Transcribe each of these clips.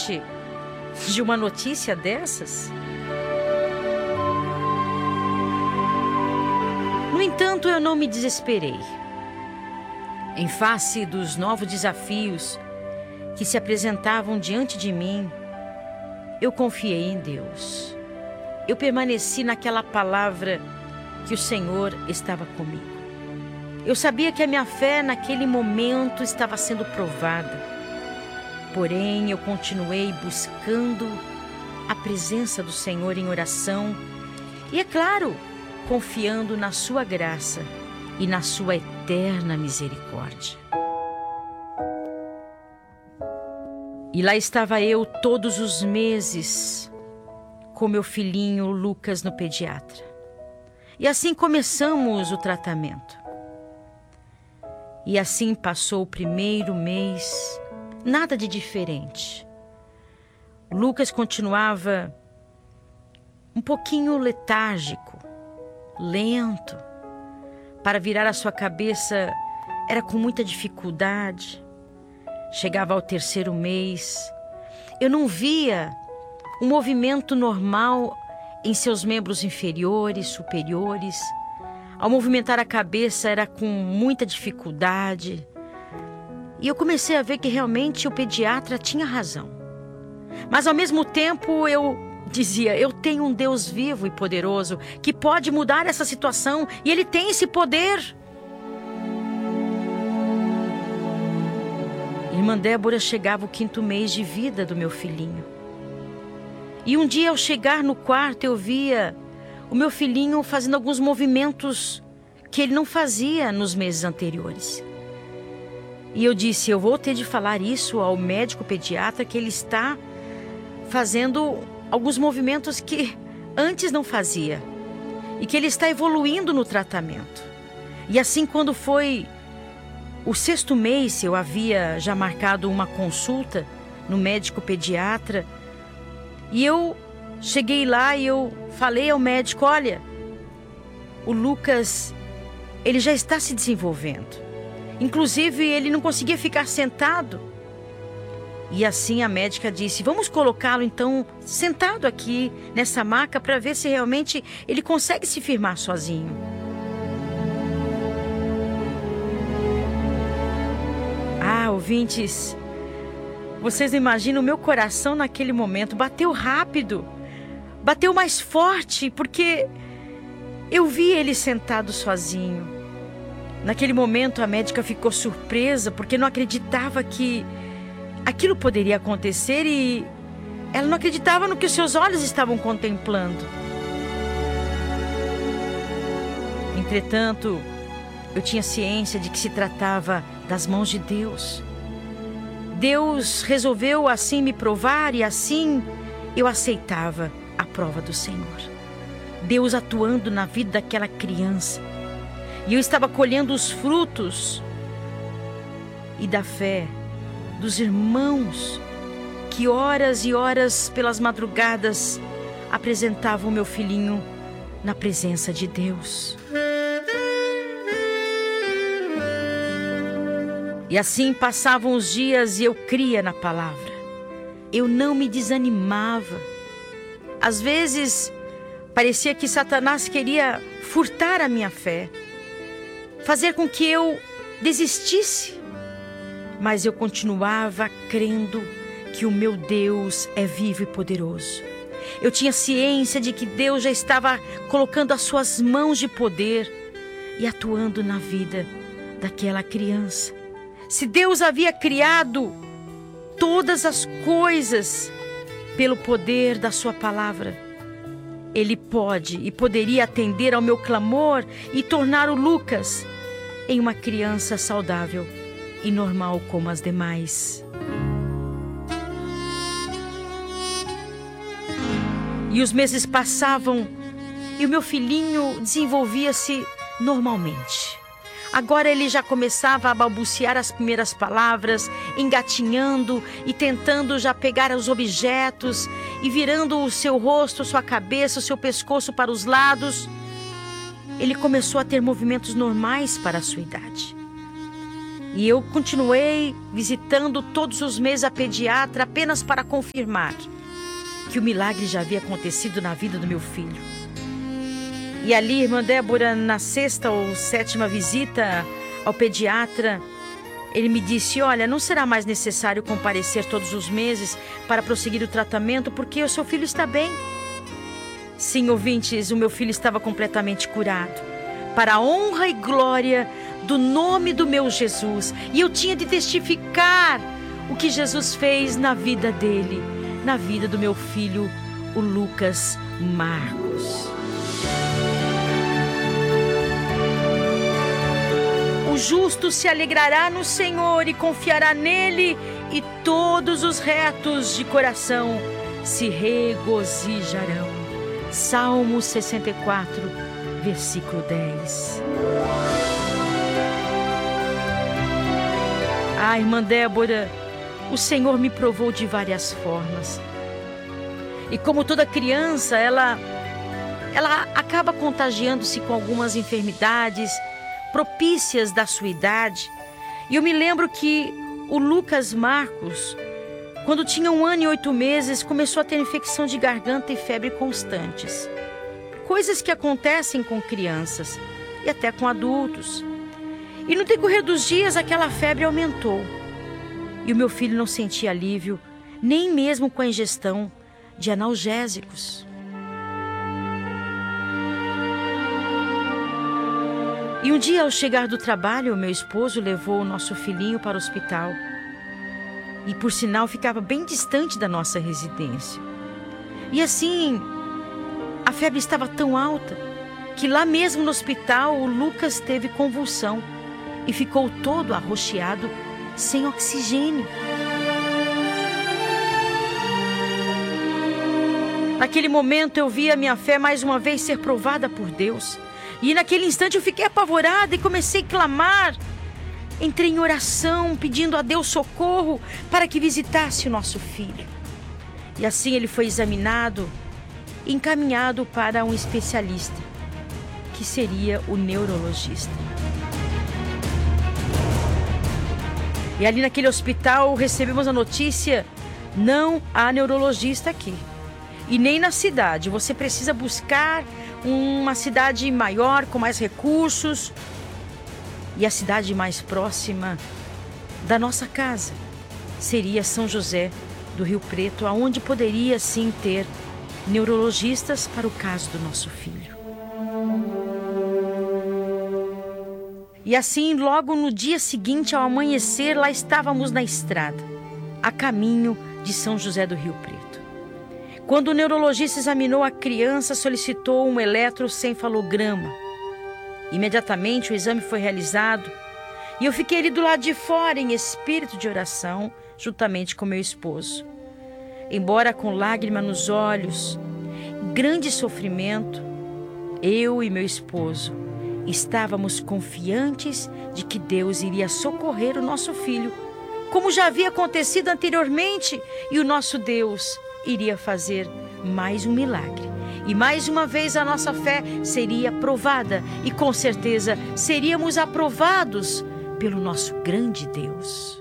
diante de uma notícia dessas? No entanto, eu não me desesperei. Em face dos novos desafios que se apresentavam diante de mim, eu confiei em Deus. Eu permaneci naquela palavra que o Senhor estava comigo. Eu sabia que a minha fé naquele momento estava sendo provada. Porém, eu continuei buscando a presença do Senhor em oração e, é claro, confiando na sua graça e na sua eterna misericórdia. E lá estava eu todos os meses com meu filhinho Lucas no pediatra. E assim começamos o tratamento. E assim passou o primeiro mês, nada de diferente. Lucas continuava um pouquinho letárgico, lento. Para virar a sua cabeça era com muita dificuldade. Chegava ao terceiro mês, eu não via um movimento normal em seus membros inferiores, superiores. Ao movimentar a cabeça era com muita dificuldade. E eu comecei a ver que realmente o pediatra tinha razão. Mas ao mesmo tempo eu dizia, eu tenho um Deus vivo e poderoso que pode mudar essa situação e Ele tem esse poder. Irmã Débora, chegava o 5º mês de vida do meu filhinho. E um dia ao chegar no quarto eu via o meu filhinho fazendo alguns movimentos que ele não fazia nos meses anteriores. E eu disse, eu vou ter de falar isso ao médico pediatra, que ele está fazendo alguns movimentos que antes não fazia. E que ele está evoluindo no tratamento. E assim, quando foi o 6º mês, eu havia já marcado uma consulta no médico pediatra. E eu cheguei lá e eu falei ao médico, olha, o Lucas, ele já está se desenvolvendo. Inclusive, ele não conseguia ficar sentado. E assim a médica disse, vamos colocá-lo então sentado aqui nessa maca para ver se realmente ele consegue se firmar sozinho. Ah, ouvintes, vocês não imaginam o meu coração naquele momento, bateu rápido, bateu mais forte, porque eu vi ele sentado sozinho. Naquele momento a médica ficou surpresa, porque não acreditava que aquilo poderia acontecer e ela não acreditava no que os seus olhos estavam contemplando. Entretanto, eu tinha ciência de que se tratava das mãos de Deus. Deus resolveu assim me provar e assim eu aceitava a prova do Senhor. Deus atuando na vida daquela criança. E eu estava colhendo os frutos e da fé dos irmãos que horas e horas pelas madrugadas apresentavam o meu filhinho na presença de Deus. E assim passavam os dias e eu cria na palavra. Eu não me desanimava. Às vezes parecia que Satanás queria furtar a minha fé, fazer com que eu desistisse. Mas eu continuava crendo que o meu Deus é vivo e poderoso. Eu tinha ciência de que Deus já estava colocando as suas mãos de poder e atuando na vida daquela criança. Se Deus havia criado todas as coisas pelo poder da sua palavra, Ele pode e poderia atender ao meu clamor e tornar o Lucas em uma criança saudável e normal como as demais. E os meses passavam e o meu filhinho desenvolvia-se normalmente. Agora ele já começava a balbuciar as primeiras palavras, engatinhando e tentando já pegar os objetos e virando o seu rosto, sua cabeça, o seu pescoço para os lados. Ele começou a ter movimentos normais para a sua idade. E eu continuei visitando todos os meses a pediatra apenas para confirmar que o milagre já havia acontecido na vida do meu filho. E ali, irmã Débora, na 6ª ou 7ª visita ao pediatra, ele me disse: olha, não será mais necessário comparecer todos os meses para prosseguir o tratamento, porque o seu filho está bem. Sim, ouvintes, o meu filho estava completamente curado, para a honra e glória do nome do meu Jesus. E eu tinha de testificar o que Jesus fez na vida dele, na vida do meu filho, o Lucas Marcos. O justo se alegrará no Senhor e confiará nele, e todos os retos de coração se regozijarão. Salmo 64, versículo 10. Ah, irmã Débora, o Senhor me provou de várias formas. E como toda criança, ela acaba contagiando-se com algumas enfermidades propícias da sua idade. E eu me lembro que o Lucas Marcos, quando tinha 1 ano e 8 meses, começou a ter infecção de garganta e febre constantes. Coisas que acontecem com crianças e até com adultos. E no decorrer dos dias, aquela febre aumentou. E o meu filho não sentia alívio, nem mesmo com a ingestão de analgésicos. E um dia, ao chegar do trabalho, o meu esposo levou o nosso filhinho para o hospital. E, por sinal, ficava bem distante da nossa residência. E assim, a febre estava tão alta que lá mesmo no hospital o Lucas teve convulsão e ficou todo arroxeado, sem oxigênio. Naquele momento eu vi a minha fé mais uma vez ser provada por Deus. E naquele instante eu fiquei apavorada e comecei a clamar. Entrei em oração, pedindo a Deus socorro para que visitasse o nosso filho. E assim ele foi examinado e encaminhado para um especialista, que seria o neurologista. E ali naquele hospital recebemos a notícia: não há neurologista aqui. E nem na cidade. Você precisa buscar uma cidade maior, com mais recursos. E a cidade mais próxima da nossa casa seria São José do Rio Preto, aonde poderia sim ter neurologistas para o caso do nosso filho. E assim, logo no dia seguinte, ao amanhecer, lá estávamos na estrada, a caminho de São José do Rio Preto. Quando o neurologista examinou a criança, solicitou um eletroencefalograma. Imediatamente o exame foi realizado e eu fiquei ali do lado de fora em espírito de oração, juntamente com meu esposo. Embora com lágrima nos olhos, grande sofrimento, eu e meu esposo estávamos confiantes de que Deus iria socorrer o nosso filho, como já havia acontecido anteriormente, e o nosso Deus iria fazer mais um milagre. E mais uma vez a nossa fé seria provada e com certeza seríamos aprovados pelo nosso grande Deus.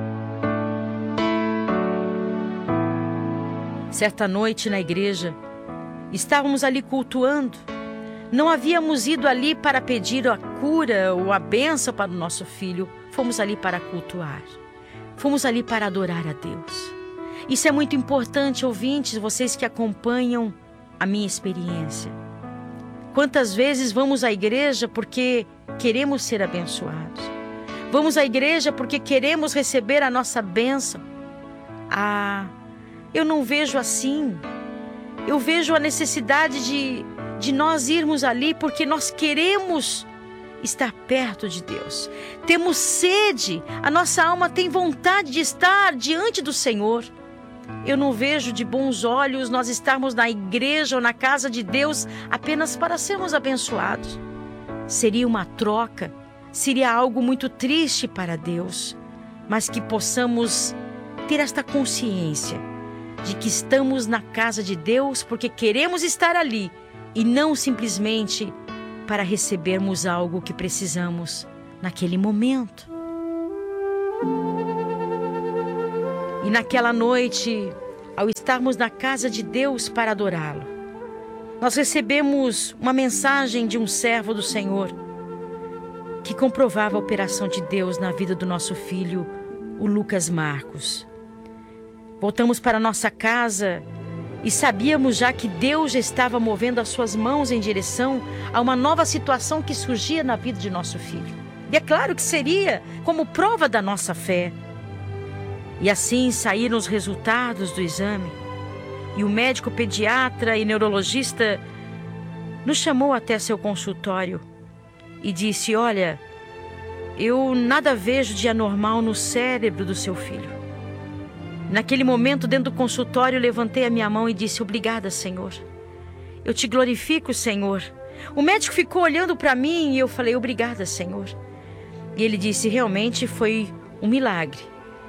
Certa noite na igreja, estávamos ali cultuando. Não havíamos ido ali para pedir a cura ou a bênção para o nosso filho. Fomos ali para cultuar. Fomos ali para adorar a Deus. Isso é muito importante, ouvintes, vocês que acompanham a minha experiência. Quantas vezes vamos à igreja porque queremos ser abençoados? Vamos à igreja porque queremos receber a nossa bênção. Ah, eu não vejo assim. Eu vejo a necessidade de nós irmos ali porque nós queremos estar perto de Deus. Temos sede, a nossa alma tem vontade de estar diante do Senhor. Eu não vejo de bons olhos nós estarmos na igreja ou na casa de Deus apenas para sermos abençoados. Seria uma troca, seria algo muito triste para Deus, mas que possamos ter esta consciência de que estamos na casa de Deus porque queremos estar ali e não simplesmente para recebermos algo que precisamos naquele momento. E naquela noite, ao estarmos na casa de Deus para adorá-lo, nós recebemos uma mensagem de um servo do Senhor que comprovava a operação de Deus na vida do nosso filho, o Lucas Marcos. Voltamos para nossa casa e sabíamos já que Deus já estava movendo as suas mãos em direção a uma nova situação que surgia na vida de nosso filho. E é claro que seria como prova da nossa fé. E assim saíram os resultados do exame. E o médico pediatra e neurologista nos chamou até seu consultório e disse: olha, eu nada vejo de anormal no cérebro do seu filho. Naquele momento, dentro do consultório, levantei a minha mão e disse: obrigada, Senhor. Eu te glorifico, Senhor. O médico ficou olhando para mim e eu falei: obrigada, Senhor. E ele disse: realmente foi um milagre,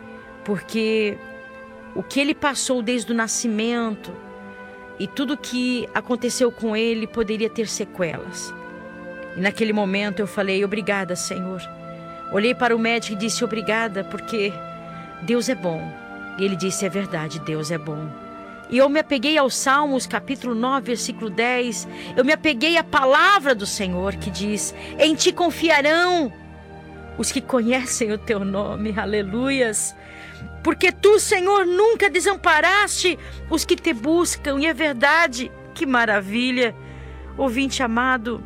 porque o que ele passou desde o nascimento e tudo que aconteceu com ele poderia ter sequelas. E naquele momento eu falei: obrigada, Senhor. Olhei para o médico e disse: obrigada, porque Deus é bom. E ele disse: é verdade, Deus é bom. E eu me apeguei aos Salmos, capítulo 9, versículo 10. Eu me apeguei à palavra do Senhor que diz: em ti confiarão os que conhecem o teu nome. Aleluias. Porque tu, Senhor, nunca desamparaste os que te buscam. E é verdade. Que maravilha. Ouvinte amado,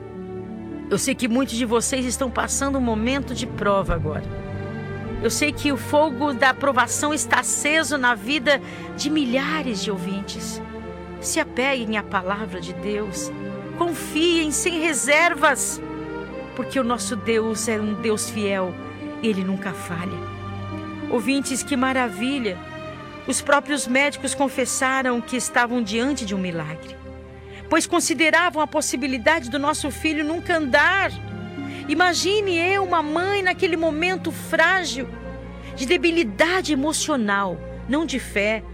eu sei que muitos de vocês estão passando um momento de prova agora. Eu sei que o fogo da aprovação está aceso na vida de milhares de ouvintes. Se apeguem à palavra de Deus. Confiem sem reservas. Porque o nosso Deus é um Deus fiel. Ele nunca falha. Ouvintes, que maravilha. Os próprios médicos confessaram que estavam diante de um milagre, pois consideravam a possibilidade do nosso filho nunca andar. Imagine eu, uma mãe, naquele momento frágil, de debilidade emocional, não de fé.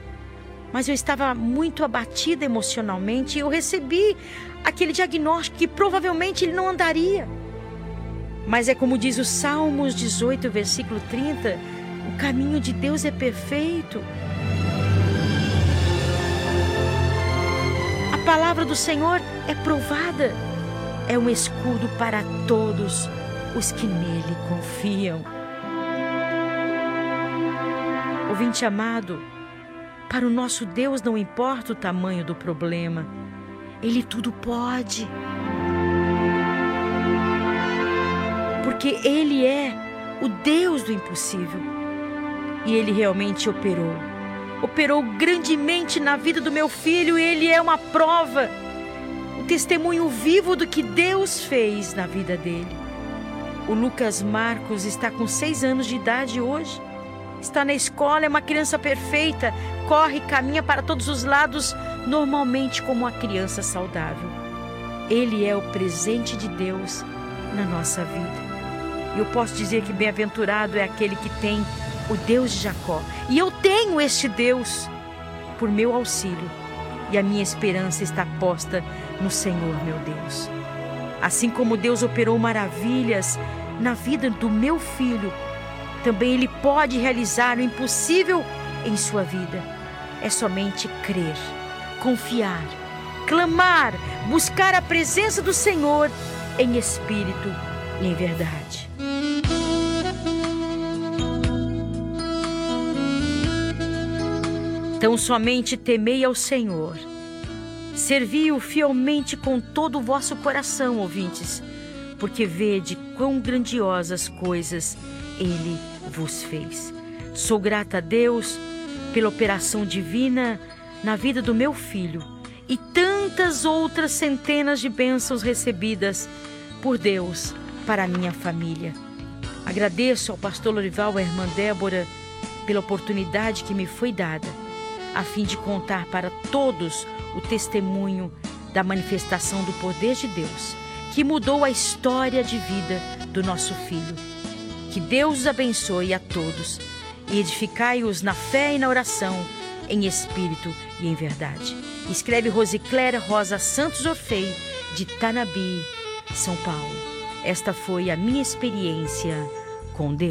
Mas eu estava muito abatida emocionalmente e eu recebi aquele diagnóstico que provavelmente ele não andaria. Mas é como diz o Salmos 18, versículo 30, o caminho de Deus é perfeito. A palavra do Senhor é provada. É um escudo para todos os que nele confiam. Ouvinte amado, para o nosso Deus não importa o tamanho do problema. Ele tudo pode. Porque Ele é o Deus do impossível. E Ele realmente operou. Operou grandemente na vida do meu filho e Ele é uma prova. O testemunho vivo do que Deus fez na vida dele. O Lucas Marcos está com 6 anos de idade hoje. Está na escola, é uma criança perfeita. Corre, caminha para todos os lados, normalmente como uma criança saudável. Ele é o presente de Deus na nossa vida. E eu posso dizer que bem-aventurado é aquele que tem o Deus de Jacó. E eu tenho este Deus por meu auxílio. E a minha esperança está posta no Senhor, meu Deus. Assim como Deus operou maravilhas na vida do meu filho, também Ele pode realizar o impossível em sua vida. É somente crer, confiar, clamar, buscar a presença do Senhor em espírito e em verdade. Então somente temei ao Senhor. Servi-o fielmente com todo o vosso coração, ouvintes, porque vede quão grandiosas coisas Ele vos fez. Sou grata a Deus pela operação divina na vida do meu filho e tantas outras centenas de bênçãos recebidas por Deus para a minha família. Agradeço ao pastor Lorival e à irmã Débora pela oportunidade que me foi dada, a fim de contar para todos o testemunho da manifestação do poder de Deus, que mudou a história de vida do nosso filho. Que Deus os abençoe a todos e edificai-os na fé e na oração, em espírito e em verdade. Escreve Rosicléria Rosa Santos Orfei, de Tanabi, São Paulo. Esta foi a minha experiência com Deus.